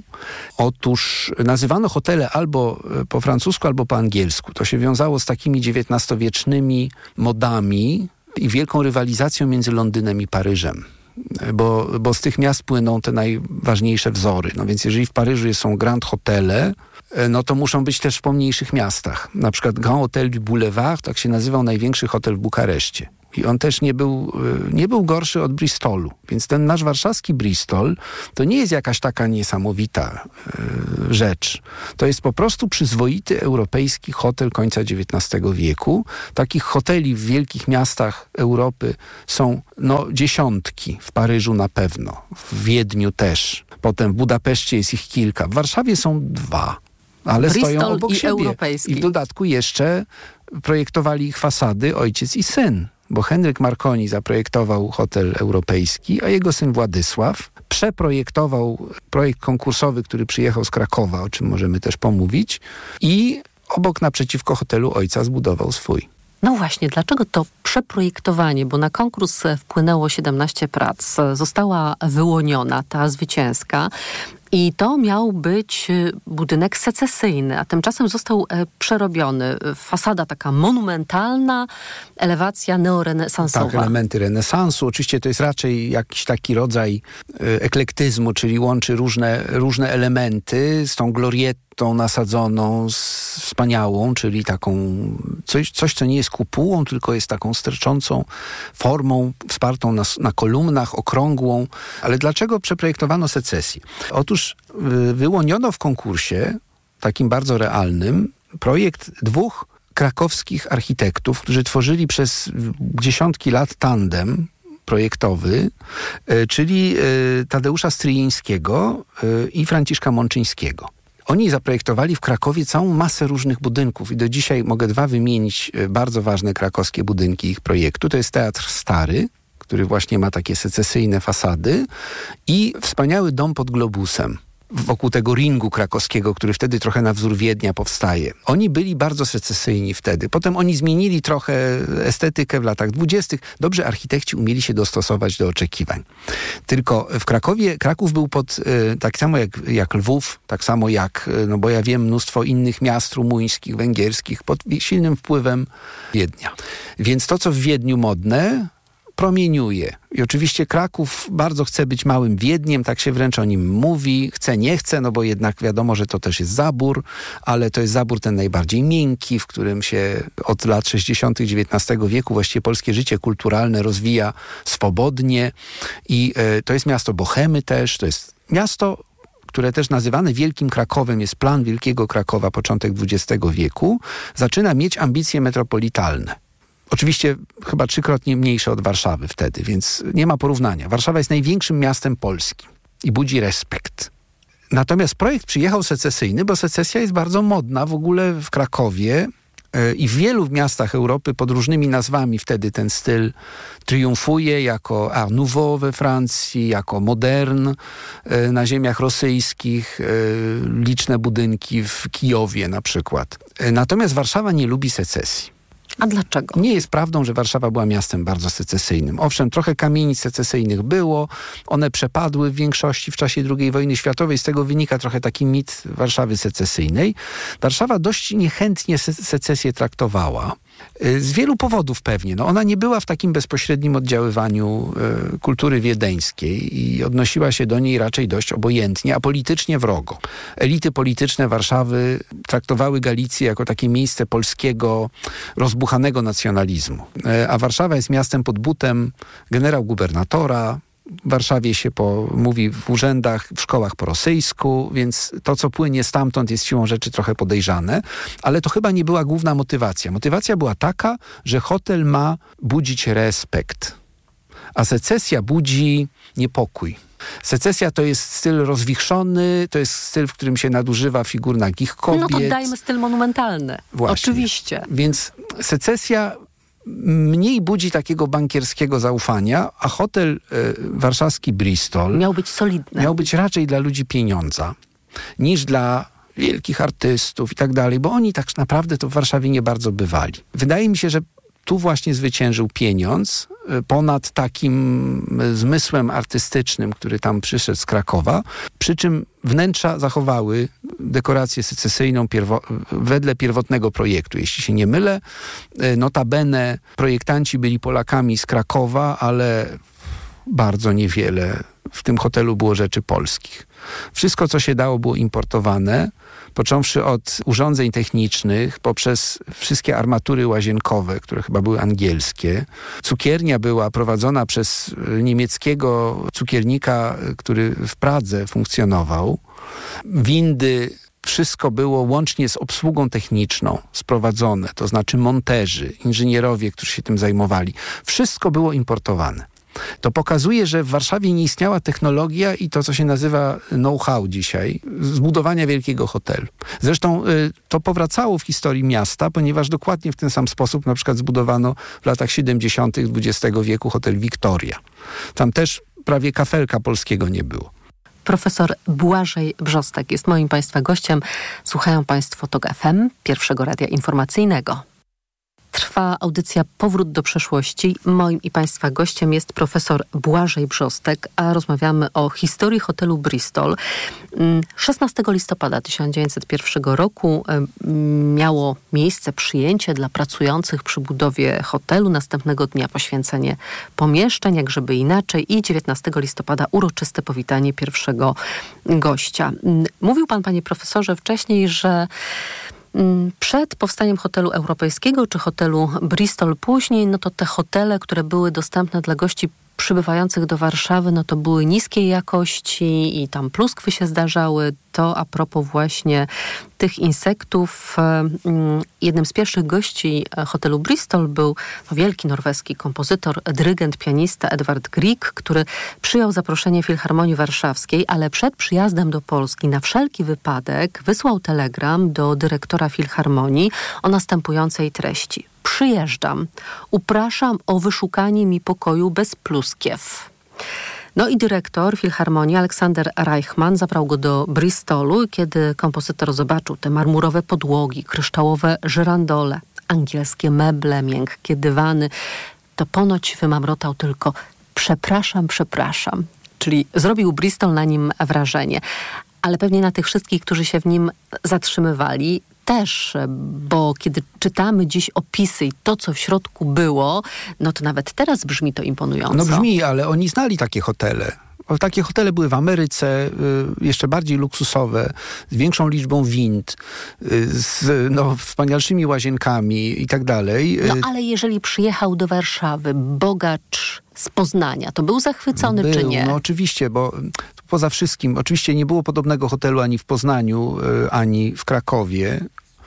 Otóż nazywano hotele albo po francusku, albo po angielsku. To się wiązało z takimi dziewiętnastowiecznymi modami i wielką rywalizacją między Londynem i Paryżem. Bo, bo z tych miast płyną te najważniejsze wzory. No więc jeżeli w Paryżu są grand hotele, no to muszą być też w pomniejszych miastach. Na przykład Grand Hotel du Boulevard, tak się nazywał największy hotel w Bukareszcie. I on też nie był, nie był gorszy od Bristolu. Więc ten nasz warszawski Bristol to nie jest jakaś taka niesamowita y, rzecz. To jest po prostu przyzwoity europejski hotel końca dziewiętnastego wieku. Takich hoteli w wielkich miastach Europy są no, dziesiątki. W Paryżu na pewno. W Wiedniu też. Potem w Budapeszcie jest ich kilka. W Warszawie są dwa. Ale Bristol stoją obok i siebie. europejski. I w dodatku jeszcze projektowali ich fasady ojciec i syn. Bo Henryk Marconi zaprojektował hotel europejski, a jego syn Władysław przeprojektował projekt konkursowy, który przyjechał z Krakowa, o czym możemy też pomówić, i obok naprzeciwko hotelu ojca zbudował swój. No właśnie, dlaczego to przeprojektowanie? Bo na konkurs wpłynęło siedemnaście prac. Została wyłoniona ta zwycięska. I to miał być budynek secesyjny, a tymczasem został przerobiony. Fasada taka monumentalna, elewacja neorenesansowa. Tak, elementy renesansu. Oczywiście to jest raczej jakiś taki rodzaj eklektyzmu, czyli łączy różne, różne elementy z tą glorietą nasadzoną, z wspaniałą, czyli taką coś, coś, co nie jest kupułą, tylko jest taką sterczącą formą, wspartą na, na kolumnach, okrągłą. Ale dlaczego przeprojektowano secesję? Otóż wyłoniono w konkursie, takim bardzo realnym, projekt dwóch krakowskich architektów, którzy tworzyli przez dziesiątki lat tandem projektowy, czyli Tadeusza Stryjeńskiego i Franciszka Mączyńskiego. Oni zaprojektowali w Krakowie całą masę różnych budynków i do dzisiaj mogę dwa wymienić bardzo ważne krakowskie budynki ich projektu. To jest Teatr Stary, który właśnie ma takie secesyjne fasady, i wspaniały dom pod Globusem, wokół tego ringu krakowskiego, który wtedy trochę na wzór Wiednia powstaje. Oni byli bardzo secesyjni wtedy. Potem oni zmienili trochę estetykę w latach dwudziestych. Dobrze architekci umieli się dostosować do oczekiwań. Tylko w Krakowie, Kraków był pod, tak samo jak, jak Lwów, tak samo jak, no bo ja wiem, mnóstwo innych miast rumuńskich, węgierskich, pod silnym wpływem Wiednia. Więc to, co w Wiedniu modne, promieniuje. I oczywiście Kraków bardzo chce być małym Wiedniem, tak się wręcz o nim mówi. Chce, nie chce, no bo jednak wiadomo, że to też jest zabór, ale to jest zabór ten najbardziej miękki, w którym się od lat sześćdziesiątych dziewiętnastego wieku właściwie polskie życie kulturalne rozwija swobodnie. I y, to jest miasto bohemy też, to jest miasto, które też nazywane Wielkim Krakowem, jest plan Wielkiego Krakowa, początek dwudziestego wieku, zaczyna mieć ambicje metropolitalne. Oczywiście chyba trzykrotnie mniejsze od Warszawy wtedy, więc nie ma porównania. Warszawa jest największym miastem Polski i budzi respekt. Natomiast projekt przyjechał secesyjny, bo secesja jest bardzo modna w ogóle w Krakowie yy, i w wielu miastach Europy pod różnymi nazwami wtedy ten styl triumfuje, jako Art Nouveau we Francji, jako modern yy, na ziemiach rosyjskich, yy, liczne budynki w Kijowie na przykład. Yy, natomiast Warszawa nie lubi secesji. A dlaczego? Nie jest prawdą, że Warszawa była miastem bardzo secesyjnym. Owszem, trochę kamienic secesyjnych było, one przepadły w większości w czasie drugiej wojny światowej, z tego wynika trochę taki mit Warszawy secesyjnej. Warszawa dość niechętnie se- secesję traktowała. Z wielu powodów pewnie. No ona nie była w takim bezpośrednim oddziaływaniu y, kultury wiedeńskiej i odnosiła się do niej raczej dość obojętnie, a politycznie wrogo. Elity polityczne Warszawy traktowały Galicję jako takie miejsce polskiego, rozbuchanego nacjonalizmu. Y, a Warszawa jest miastem pod butem generał-gubernatora. W Warszawie się po, mówi w urzędach, w szkołach po rosyjsku, więc to, co płynie stamtąd, jest siłą rzeczy trochę podejrzane, ale to chyba nie była główna motywacja. Motywacja była taka, że hotel ma budzić respekt. a secesja budzi niepokój. Secesja to jest styl rozwichrzony, to jest styl, w którym się nadużywa figur nagich kobiet. No to dajmy styl monumentalny. Właśnie. Oczywiście. Więc secesja mniej budzi takiego bankierskiego zaufania, a hotel y, warszawski Bristol miał być solidny. Miał być raczej dla ludzi pieniądza, niż dla wielkich artystów i tak dalej, bo oni tak naprawdę to w Warszawie nie bardzo bywali. Wydaje mi się, że tu właśnie zwyciężył pieniądz ponad takim zmysłem artystycznym, który tam przyszedł z Krakowa, przy czym wnętrza zachowały dekorację secesyjną pierwo- wedle pierwotnego projektu. Jeśli się nie mylę, notabene projektanci byli Polakami z Krakowa, ale bardzo niewiele w tym hotelu było rzeczy polskich. Wszystko, co się dało, było importowane, począwszy od urządzeń technicznych, poprzez wszystkie armatury łazienkowe, które chyba były angielskie. Cukiernia była prowadzona przez niemieckiego cukiernika, który w Pradze funkcjonował. Windy, wszystko było łącznie z obsługą techniczną sprowadzone, to znaczy monterzy, inżynierowie, którzy się tym zajmowali. Wszystko było importowane. To pokazuje, że w Warszawie nie istniała technologia i to, co się nazywa know-how dzisiaj, zbudowania wielkiego hotelu. Zresztą y, to powracało w historii miasta, ponieważ dokładnie w ten sam sposób na przykład zbudowano w latach siedemdziesiątych dwudziestego wieku hotel Victoria. Tam też prawie kafelka polskiego nie było. Profesor Błażej Brzostek jest moim Państwa gościem. Słuchają Państwo TOK F M, pierwszego radia informacyjnego. Trwa audycja Powrót do przeszłości. Moim i Państwa gościem jest profesor Błażej Brzostek, a rozmawiamy o historii hotelu Bristol. szesnastego listopada tysiąc dziewięćset pierwszego roku miało miejsce przyjęcie dla pracujących przy budowie hotelu. Następnego dnia poświęcenie pomieszczeń, jak żeby inaczej, i dziewiętnastego listopada uroczyste powitanie pierwszego gościa. Mówił Pan, Panie Profesorze, wcześniej, że przed powstaniem hotelu europejskiego czy hotelu Bristol później, no to te hotele, które były dostępne dla gości przybywających do Warszawy, no to były niskiej jakości i tam pluskwy się zdarzały. To a propos właśnie tych insektów. Jednym z pierwszych gości hotelu Bristol był wielki norweski kompozytor, dyrygent, pianista Edvard Grieg, który przyjął zaproszenie Filharmonii Warszawskiej, ale przed przyjazdem do Polski na wszelki wypadek wysłał telegram do dyrektora Filharmonii o następującej treści. Przyjeżdżam. Upraszam o wyszukanie mi pokoju bez pluskiew. No i dyrektor Filharmonii Aleksander Reichmann zabrał go do Bristolu, kiedy kompozytor zobaczył te marmurowe podłogi, kryształowe żyrandole, angielskie meble, miękkie dywany, to ponoć wymamrotał tylko przepraszam, przepraszam. Czyli zrobił Bristol na nim wrażenie. Ale pewnie na tych wszystkich, którzy się w nim zatrzymywali, też, bo kiedy czytamy dziś opisy i to, co w środku było, no to nawet teraz brzmi to imponująco. No brzmi, ale oni znali takie hotele. Takie hotele były w Ameryce, y, jeszcze bardziej luksusowe, z większą liczbą wind, y, z no, wspanialszymi łazienkami i tak dalej. No ale jeżeli przyjechał do Warszawy bogacz z Poznania, to był zachwycony był, czy nie? No oczywiście, bo poza wszystkim, oczywiście nie było podobnego hotelu ani w Poznaniu, y, ani w Krakowie,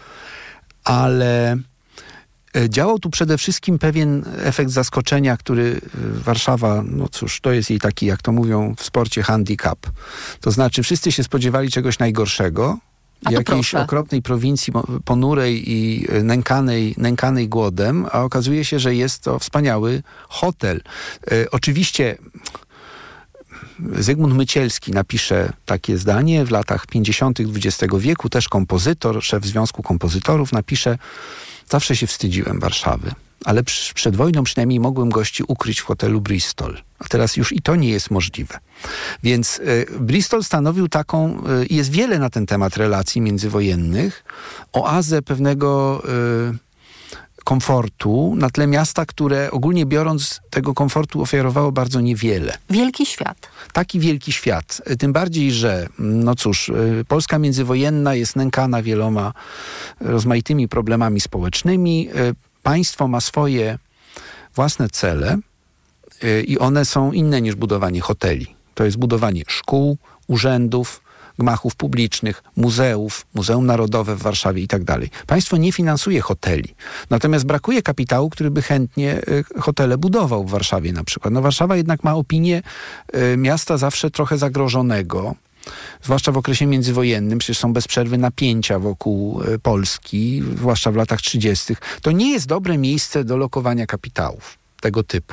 ale działał tu przede wszystkim pewien efekt zaskoczenia, który Warszawa, no cóż, to jest jej taki, jak to mówią w sporcie, handicap. To znaczy wszyscy się spodziewali czegoś najgorszego, jakiejś proszę. okropnej prowincji ponurej i nękanej, nękanej głodem, a okazuje się, że jest to wspaniały hotel. E, oczywiście Zygmunt Mycielski napisze takie zdanie w latach pięćdziesiątych dwudziestego wieku, też kompozytor, szef Związku Kompozytorów, napisze: zawsze się wstydziłem Warszawy, ale przy, przed wojną przynajmniej mogłem gości ukryć w hotelu Bristol. A teraz już i to nie jest możliwe. Więc y, Bristol stanowił taką, y, jest wiele na ten temat relacji międzywojennych, oazę pewnego y, komfortu na tle miasta, które ogólnie biorąc tego komfortu ofiarowało bardzo niewiele. Wielki świat. Taki wielki świat. Tym bardziej, że no cóż, Polska międzywojenna jest nękana wieloma rozmaitymi problemami społecznymi. Państwo ma swoje własne cele i one są inne niż budowanie hoteli. To jest budowanie szkół, urzędów, gmachów publicznych, muzeów, Muzeum Narodowe w Warszawie i tak dalej. Państwo nie finansuje hoteli. Natomiast brakuje kapitału, który by chętnie hotele budował w Warszawie na przykład. No Warszawa jednak ma opinię miasta zawsze trochę zagrożonego, zwłaszcza w okresie międzywojennym, przecież są bez przerwy napięcia wokół Polski, zwłaszcza w latach trzydziestych. To nie jest dobre miejsce do lokowania kapitałów tego typu.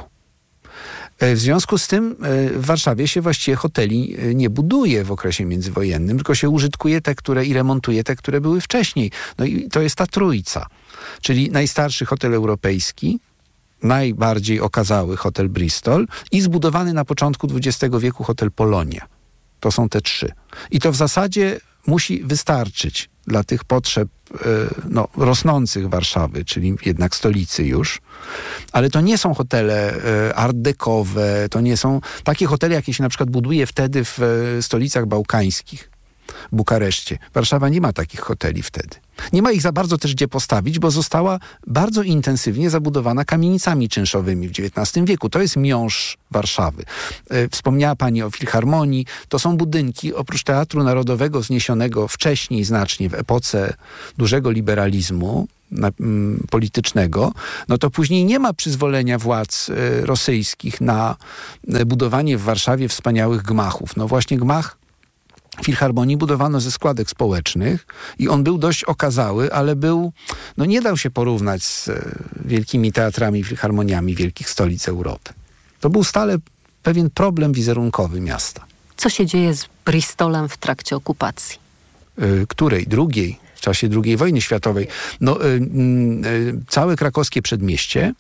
W związku z tym w Warszawie się właściwie hoteli nie buduje w okresie międzywojennym, tylko się użytkuje te, które i remontuje te, które były wcześniej. No i to jest ta trójca, czyli najstarszy hotel europejski, najbardziej okazały hotel Bristol i zbudowany na początku dwudziestego wieku hotel Polonia. To są te trzy. I to w zasadzie musi wystarczyć dla tych potrzeb no, rosnących Warszawy, czyli jednak stolicy już. Ale to nie są hotele art decowe, to nie są takie hotele, jakie się na przykład buduje wtedy w stolicach bałkańskich, w Bukareszcie. Warszawa nie ma takich hoteli wtedy. Nie ma ich za bardzo też gdzie postawić, bo została bardzo intensywnie zabudowana kamienicami czynszowymi w dziewiętnastym wieku. To jest miąższ Warszawy. Wspomniała pani o Filharmonii. To są budynki, oprócz Teatru Narodowego wzniesionego wcześniej znacznie, w epoce dużego liberalizmu na, m, politycznego, no to później nie ma przyzwolenia władz y, rosyjskich na y, budowanie w Warszawie wspaniałych gmachów. No właśnie gmach Filharmonii budowano ze składek społecznych i on był dość okazały, ale był, no nie dał się porównać z e, wielkimi teatrami, filharmoniami wielkich stolic Europy. To był stale pewien problem wizerunkowy miasta. Co się dzieje z Bristolem w trakcie okupacji? Y, której? Drugiej? W czasie drugiej wojny światowej. No, y, y, y, całe krakowskie przedmieście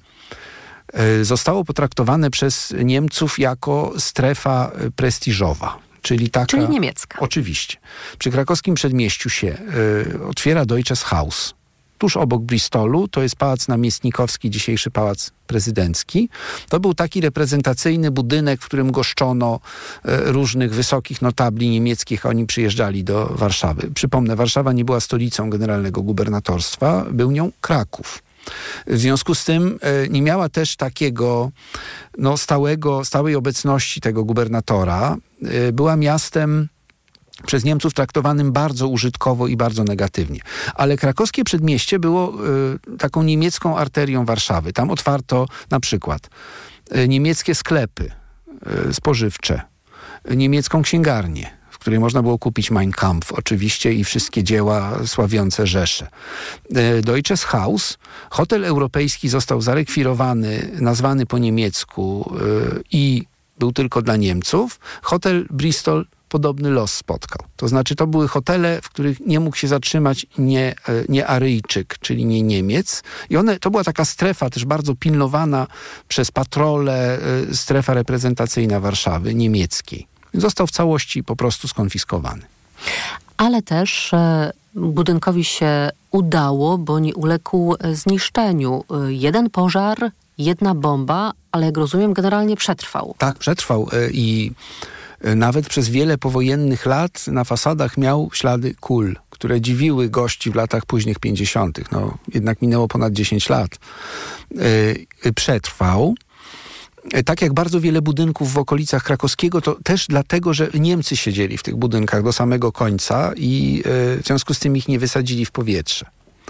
y, zostało potraktowane przez Niemców jako strefa prestiżowa. Czyli, taka, Czyli niemiecka. Oczywiście. Przy krakowskim przedmieściu się y, otwiera Deutsches Haus. Tuż obok Bristolu, to jest Pałac Namiestnikowski, dzisiejszy Pałac Prezydencki. To był taki reprezentacyjny budynek, w którym goszczono y, różnych wysokich notabli niemieckich. Oni przyjeżdżali do Warszawy. Przypomnę, Warszawa nie była stolicą generalnego gubernatorstwa, był nią Kraków. W związku z tym y, nie miała też takiego no, stałego, stałej obecności tego gubernatora. Y, była miastem przez Niemców traktowanym bardzo użytkowo i bardzo negatywnie. Ale krakowskie przedmieście było y, taką niemiecką arterią Warszawy. Tam otwarto na przykład y, niemieckie sklepy y, spożywcze, y, niemiecką księgarnię, w której można było kupić Mein Kampf oczywiście i wszystkie dzieła sławiące Rzeszę. Deutsches Haus, hotel europejski został zarekwirowany, nazwany po niemiecku yy, i był tylko dla Niemców. Hotel Bristol podobny los spotkał. To znaczy to były hotele, w których nie mógł się zatrzymać nie, nie Aryjczyk, czyli nie Niemiec. I one, to była taka strefa też bardzo pilnowana przez patrole, yy, strefa reprezentacyjna Warszawy, niemieckiej. Został w całości po prostu skonfiskowany. Ale też e, budynkowi się udało, bo nie uległ zniszczeniu. E, jeden pożar, jedna bomba, ale jak rozumiem, generalnie przetrwał. Tak, przetrwał e, i e, nawet przez wiele powojennych lat na fasadach miał ślady kul, które dziwiły gości w latach późnych pięćdziesiątych. No, jednak minęło ponad dziesięć lat. E, przetrwał. Tak jak bardzo wiele budynków w okolicach Krakowskiego, to też dlatego, że Niemcy siedzieli w tych budynkach do samego końca i w związku z tym ich nie wysadzili w powietrze.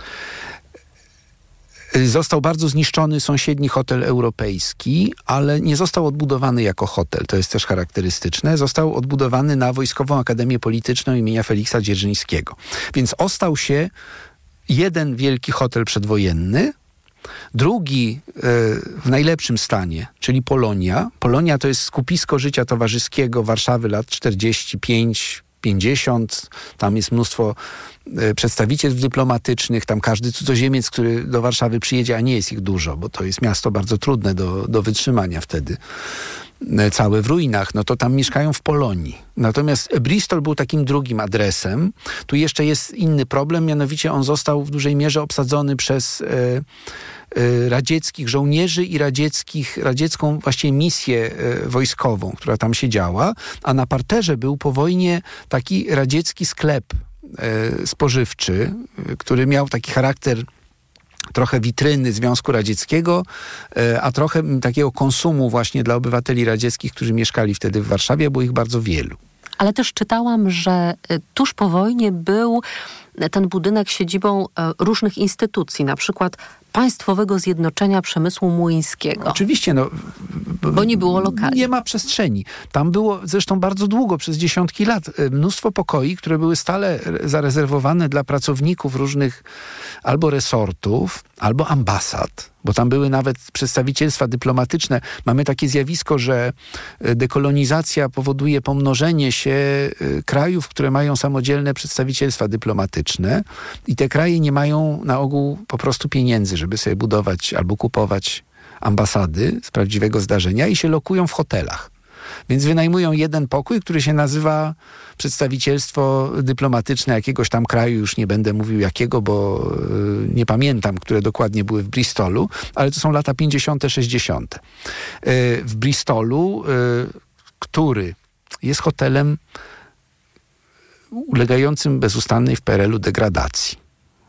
Został bardzo zniszczony sąsiedni hotel europejski, ale nie został odbudowany jako hotel, to jest też charakterystyczne. Został odbudowany na Wojskową Akademię Polityczną imienia Feliksa Dzierżyńskiego. Więc ostał się jeden wielki hotel przedwojenny, drugi y, w najlepszym stanie, czyli Polonia. Polonia to jest skupisko życia towarzyskiego Warszawy lat czterdzieści pięć pięćdziesiąt. Tam jest mnóstwo y, przedstawicielstw dyplomatycznych. Tam każdy cudzoziemiec, który do Warszawy przyjedzie, a nie jest ich dużo, bo to jest miasto bardzo trudne do, do wytrzymania wtedy. Całe w ruinach, no to tam mieszkają w Polonii. Natomiast Bristol był takim drugim adresem. Tu jeszcze jest inny problem, mianowicie on został w dużej mierze obsadzony przez e, e, radzieckich żołnierzy i radzieckich, radziecką właściwie misję e, wojskową, która tam siedziała, a na parterze był po wojnie taki radziecki sklep e, spożywczy, e, który miał taki charakter trochę witryny Związku Radzieckiego, a trochę takiego konsumu właśnie dla obywateli radzieckich, którzy mieszkali wtedy w Warszawie, było ich bardzo wielu. Ale też czytałam, że tuż po wojnie był ten budynek siedzibą różnych instytucji, na przykład Państwowego Zjednoczenia Przemysłu Młyńskiego. Oczywiście, no. Bo nie było lokali. Nie ma przestrzeni. Tam było zresztą bardzo długo, przez dziesiątki lat, mnóstwo pokoi, które były stale zarezerwowane dla pracowników różnych albo resortów, albo ambasad, bo tam były nawet przedstawicielstwa dyplomatyczne. Mamy takie zjawisko, że dekolonizacja powoduje pomnożenie się krajów, które mają samodzielne przedstawicielstwa dyplomatyczne i te kraje nie mają na ogół po prostu pieniędzy, żeby sobie budować albo kupować ambasady z prawdziwego zdarzenia i się lokują w hotelach. Więc wynajmują jeden pokój, który się nazywa przedstawicielstwo dyplomatyczne jakiegoś tam kraju, już nie będę mówił jakiego, bo y, nie pamiętam, które dokładnie były w Bristolu, ale to są lata pięćdziesiąte, sześćdziesiąte. Y, w Bristolu, y, który jest hotelem ulegającym bezustannej w P R L u degradacji.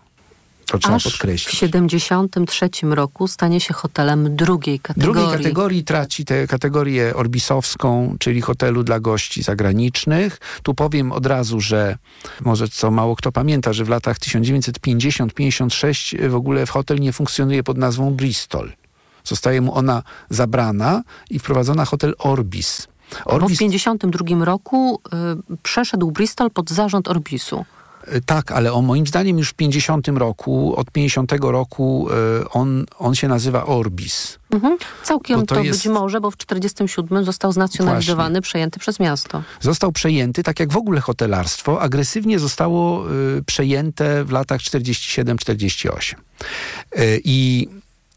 To trzeba Aż podkreślić. w siedemdziesiątym trzecim roku stanie się hotelem drugiej kategorii. Drugiej kategorii traci tę kategorię orbisowską, czyli hotelu dla gości zagranicznych. Tu powiem od razu, że może co mało kto pamięta, że w latach tysiąc dziewięćset pięćdziesiąt do pięćdziesiąt sześć w ogóle hotel nie funkcjonuje pod nazwą Bristol. Zostaje mu ona zabrana i wprowadzona hotel Orbis. Orbis... Bo w pięćdziesiątym drugim roku y, przeszedł Bristol pod zarząd Orbisu. Tak, ale on moim zdaniem już w pięćdziesiątym roku, od pięćdziesiątego roku on, on się nazywa Orbis. Mhm. Całkiem to to jest... być może, bo w czterdziestym siódmym został znacjonalizowany, Właśnie. przejęty przez miasto. Został przejęty, tak jak w ogóle hotelarstwo, agresywnie zostało y, przejęte w latach czterdziestym siódmym czterdziestym ósmym. Y, I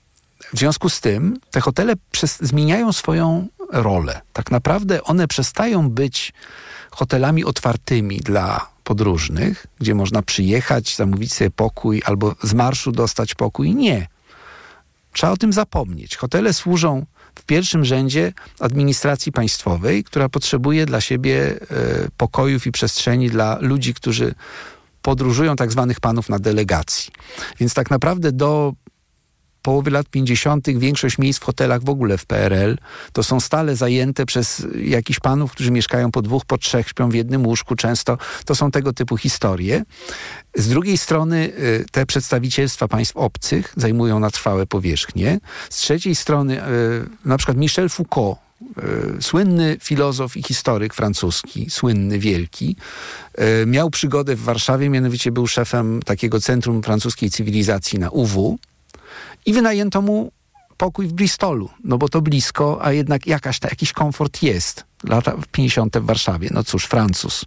w związku z tym te hotele przez, zmieniają swoją rolę. Tak naprawdę one przestają być hotelami otwartymi dla podróżnych, gdzie można przyjechać, zamówić sobie pokój albo z marszu dostać pokój. Nie. Trzeba o tym zapomnieć. Hotele służą w pierwszym rzędzie administracji państwowej, która potrzebuje dla siebie e, pokojów i przestrzeni dla ludzi, którzy podróżują, tak zwanych panów na delegacji. Więc tak naprawdę do połowy lat pięćdziesiątych większość miejsc w hotelach w ogóle w P R L to są stale zajęte przez jakichś panów, którzy mieszkają po dwóch, po trzech, śpią w jednym łóżku często. To są tego typu historie. Z drugiej strony te przedstawicielstwa państw obcych zajmują na trwałe powierzchnie. Z trzeciej strony na przykład Michel Foucault, słynny filozof i historyk francuski, słynny, wielki, miał przygodę w Warszawie, mianowicie był szefem takiego Centrum Francuskiej Cywilizacji na U W. I wynajęto mu pokój w Bristolu, no bo to blisko, a jednak jakaś, jakiś komfort jest. Lata pięćdziesiąte w Warszawie, no cóż, Francuz.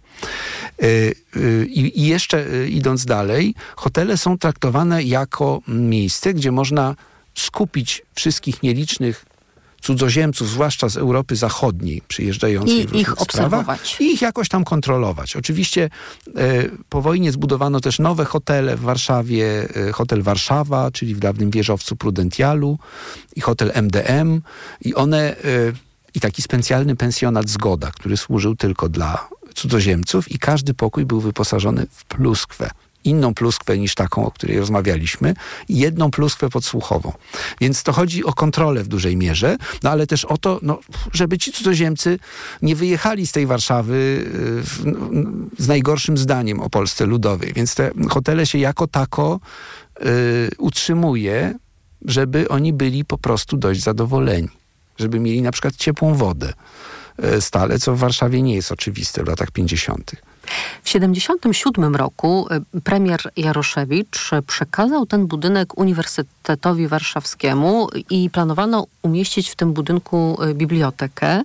Yy, yy, I jeszcze yy, idąc dalej, hotele są traktowane jako miejsce, gdzie można skupić wszystkich nielicznych cudzoziemców, zwłaszcza z Europy Zachodniej, przyjeżdżających I w różnych ich obserwować. sprawach, i ich jakoś tam kontrolować. Oczywiście e, po wojnie zbudowano też nowe hotele w Warszawie, e, hotel Warszawa, czyli w dawnym wieżowcu Prudentialu, i hotel M D M, i one, e, i taki specjalny pensjonat Zgoda, który służył tylko dla cudzoziemców, i każdy pokój był wyposażony w pluskwę. Inną pluskwę niż taką, o której rozmawialiśmy, i jedną pluskwę podsłuchową. Więc to chodzi o kontrolę w dużej mierze, no ale też o to, no, żeby ci cudzoziemcy nie wyjechali z tej Warszawy w, z najgorszym zdaniem o Polsce Ludowej. Więc te hotele się jako tako y, utrzymuje, żeby oni byli po prostu dość zadowoleni. Żeby mieli na przykład ciepłą wodę y, stale, co w Warszawie nie jest oczywiste w latach pięćdziesiątych. W siedemdziesiątym siódmym roku premier Jaroszewicz przekazał ten budynek Uniwersytetowi Warszawskiemu i planowano umieścić w tym budynku bibliotekę.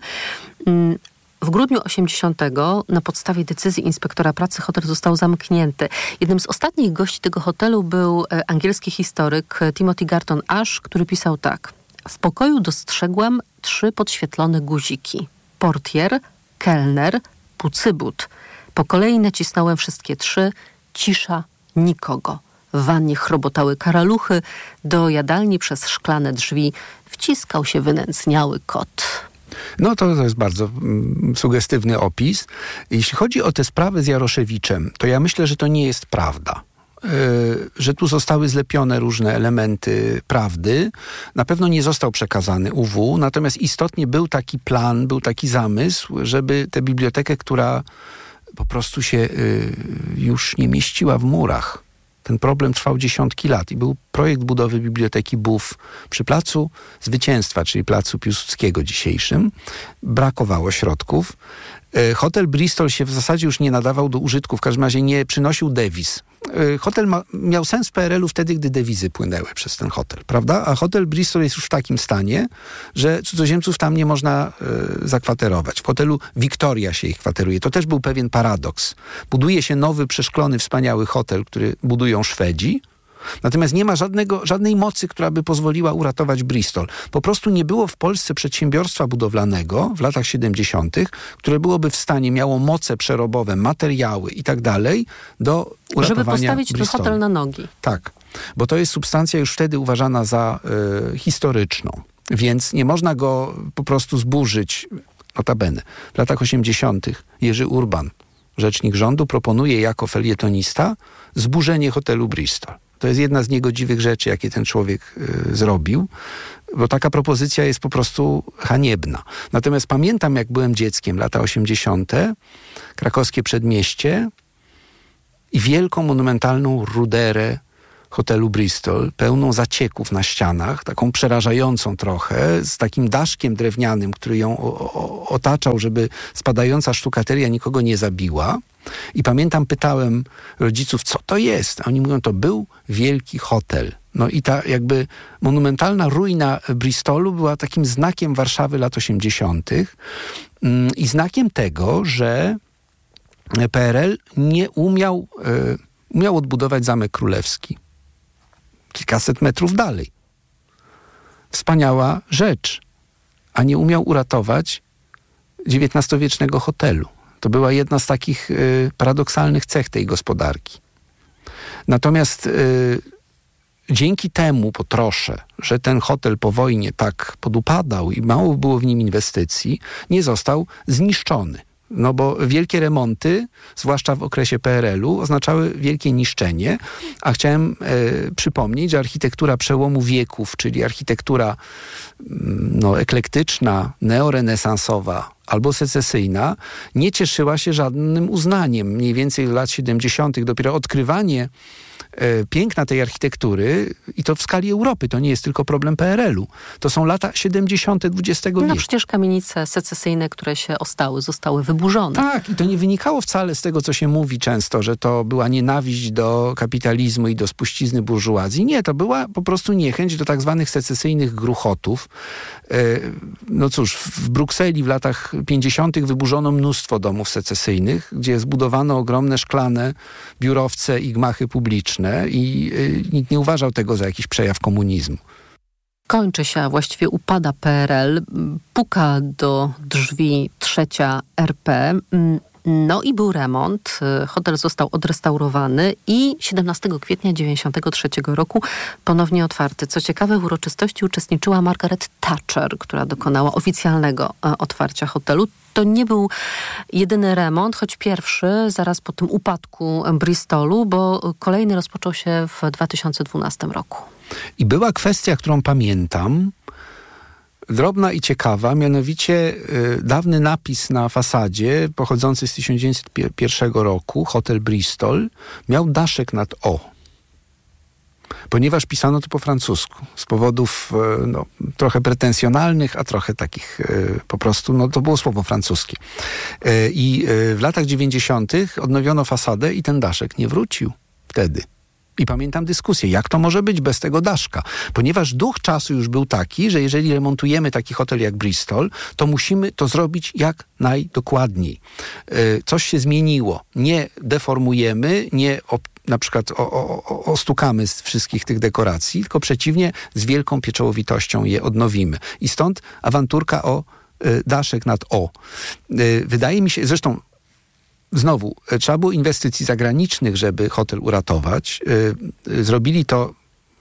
W grudniu osiemdziesiątego na podstawie decyzji inspektora pracy hotel został zamknięty. Jednym z ostatnich gości tego hotelu był angielski historyk Timothy Garton Ash, który pisał tak. W pokoju dostrzegłem trzy podświetlone guziki. Portier, kelner, pucybut. Po kolei nacisnąłem wszystkie trzy. Cisza, nikogo. W wannie chrobotały karaluchy. Do jadalni przez szklane drzwi wciskał się wynędzniały kot. No to, to jest bardzo mm, sugestywny opis. Jeśli chodzi o tę sprawę z Jaroszewiczem, to ja myślę, że to nie jest prawda. że tu zostały zlepione różne elementy prawdy. Na pewno nie został przekazany U W, natomiast istotnie był taki plan, był taki zamysł, żeby tę bibliotekę, która po prostu się już nie mieściła w murach. Ten problem trwał dziesiątki lat i był projekt budowy Biblioteki B U F przy Placu Zwycięstwa, czyli Placu Piłsudskiego dzisiejszym. Brakowało środków. Hotel Bristol się w zasadzie już nie nadawał do użytku, w każdym razie nie przynosił dewiz. Hotel ma, miał sens w P R L u wtedy, gdy dewizy płynęły przez ten hotel, prawda? A hotel Bristol jest już w takim stanie, że cudzoziemców tam nie można y, zakwaterować. W hotelu Victoria się ich kwateruje. To też był pewien paradoks. Buduje się nowy, przeszklony, wspaniały hotel, który budują Szwedzi, natomiast nie ma żadnego, żadnej mocy, która by pozwoliła uratować Bristol. Po prostu nie było w Polsce przedsiębiorstwa budowlanego w latach siedemdziesiątych, które byłoby w stanie, miało moce przerobowe, materiały i tak dalej do uratowania Żeby postawić ten Bristolu. hotel na nogi. Tak, bo to jest substancja już wtedy uważana za y, historyczną, więc nie można go po prostu zburzyć. Notabene, w latach osiemdziesiątych Jerzy Urban, rzecznik rządu, proponuje jako felietonista zburzenie hotelu Bristol. To jest jedna z niegodziwych rzeczy, jakie ten człowiek y, zrobił, bo taka propozycja jest po prostu haniebna. Natomiast pamiętam, jak byłem dzieckiem, lata osiemdziesiąte, krakowskie przedmieście i wielką, monumentalną ruderę hotelu Bristol, pełną zacieków na ścianach, taką przerażającą trochę, z takim daszkiem drewnianym, który ją o, o, otaczał, żeby spadająca sztukateria nikogo nie zabiła. I pamiętam, pytałem rodziców, co to jest? A oni mówią, to był wielki hotel. No i ta jakby monumentalna ruina Bristolu była takim znakiem Warszawy lat osiemdziesiątych i znakiem tego, że P R L nie umiał, y, umiał odbudować Zamek Królewski. Kilkaset metrów dalej. Wspaniała rzecz. A nie umiał uratować dziewiętnastowiecznego hotelu. To była jedna z takich y, paradoksalnych cech tej gospodarki. Natomiast y, dzięki temu, po trosze, że ten hotel po wojnie tak podupadał i mało było w nim inwestycji, nie został zniszczony. No bo wielkie remonty, zwłaszcza w okresie P R L u, oznaczały wielkie niszczenie, a chciałem e, przypomnieć, że architektura przełomu wieków, czyli architektura no, eklektyczna, neorenesansowa albo secesyjna, nie cieszyła się żadnym uznaniem. Mniej więcej w lat siedemdziesiątych dopiero odkrywanie e, piękna tej architektury, i to w skali Europy, to nie jest tylko problem P R L u. To są lata siedemdziesiąte dwudziestego wieku. No przecież kamienice secesyjne, które się ostały, zostały wyburzone. Tak, i to nie wynikało wcale z tego, co się mówi często, że to była nienawiść do kapitalizmu i do spuścizny burżuazji. Nie, to była po prostu niechęć do tak zwanych secesyjnych gruchotów. No cóż, w Brukseli w latach pięćdziesiątych wyburzono mnóstwo domów secesyjnych, gdzie zbudowano ogromne szklane biurowce i gmachy publiczne i nikt nie uważał tego za jakiś przejaw komunizmu. Kończy się, a właściwie upada P R L, puka do drzwi trzecia R P. No i był remont, hotel został odrestaurowany i siedemnastego kwietnia dziewięćdziesiątego trzeciego roku ponownie otwarty. Co ciekawe, w uroczystości uczestniczyła Margaret Thatcher, która dokonała oficjalnego otwarcia hotelu. To nie był jedyny remont, choć pierwszy zaraz po tym upadku Bristolu, bo kolejny rozpoczął się w dwa tysiące dwunastym roku. I była kwestia, którą pamiętam, drobna i ciekawa, mianowicie y, dawny napis na fasadzie pochodzący z tysiąc dziewięćset pierwszego roku, Hotel Bristol, miał daszek nad O. Ponieważ pisano to po francusku. Z powodów y, no, trochę pretensjonalnych, a trochę takich y, po prostu, no to było słowo francuskie. Y, I y, w latach dziewięćdziesiątych odnowiono fasadę i ten daszek nie wrócił wtedy. I pamiętam dyskusję, jak to może być bez tego daszka? Ponieważ duch czasu już był taki, że jeżeli remontujemy taki hotel jak Bristol, to musimy to zrobić jak najdokładniej. Yy, coś się zmieniło. Nie deformujemy, nie op- na przykład o, o, ostukamy z wszystkich tych dekoracji, tylko przeciwnie, z wielką pieczołowitością je odnowimy. I stąd awanturka o yy, daszek nad O. Yy, wydaje mi się, zresztą Znowu, trzeba było inwestycji zagranicznych, żeby hotel uratować. Yy, zrobili to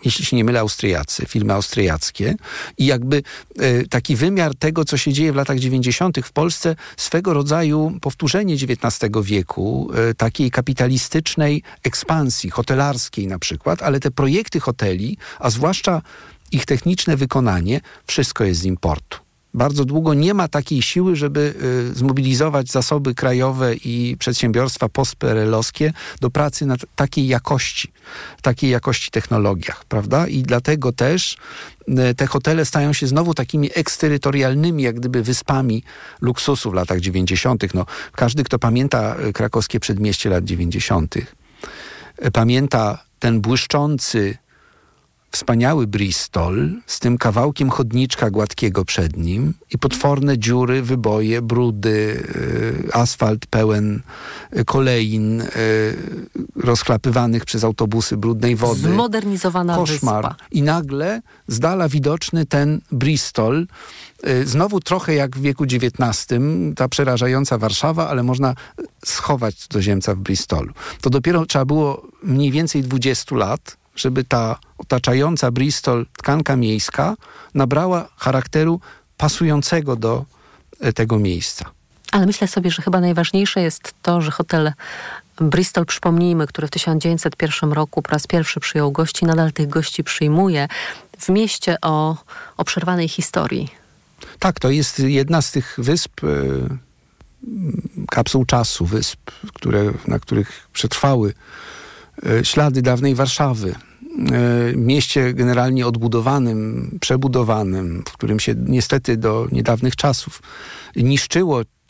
jeśli się nie mylę, Austriacy, firmy austriackie. I jakby e, taki wymiar tego, co się dzieje w latach dziewięćdziesiątych w Polsce, swego rodzaju powtórzenie dziewiętnastego wieku, e, takiej kapitalistycznej ekspansji, hotelarskiej na przykład, ale te projekty hoteli, a zwłaszcza ich techniczne wykonanie, wszystko jest z importu. Bardzo długo nie ma takiej siły, żeby y, zmobilizować zasoby krajowe i przedsiębiorstwa postperelowskie do pracy nad takiej jakości, takiej jakości technologiach, prawda? I dlatego też y, te hotele stają się znowu takimi eksterytorialnymi, jak gdyby wyspami luksusu w latach dziewięćdziesiątych. No, każdy, kto pamięta krakowskie przedmieście lat dziewięćdziesiątych, y, pamięta ten błyszczący, wspaniały Bristol z tym kawałkiem chodniczka gładkiego przed nim i potworne dziury, wyboje, brudy, y, asfalt pełen y, kolejn, y, rozklapywanych przez autobusy brudnej wody. Zmodernizowana koszmar. wyspa. I nagle z dala widoczny ten Bristol, y, znowu trochę jak w wieku dziewiętnastym, ta przerażająca Warszawa, ale można schować cudzoziemca w Bristolu. To dopiero trzeba było mniej więcej dwudziestu lat, żeby ta otaczająca Bristol tkanka miejska nabrała charakteru pasującego do tego miejsca. Ale myślę sobie, że chyba najważniejsze jest to, że hotel Bristol, przypomnijmy, który w tysiąc dziewięćset pierwszym roku po raz pierwszy przyjął gości, nadal tych gości przyjmuje w mieście o, o przerwanej historii. Tak, to jest jedna z tych wysp, y, kapsuł czasu, wysp, które, na których przetrwały y, ślady dawnej Warszawy. Mieście generalnie odbudowanym, przebudowanym, w którym się niestety do niedawnych czasów niszczyło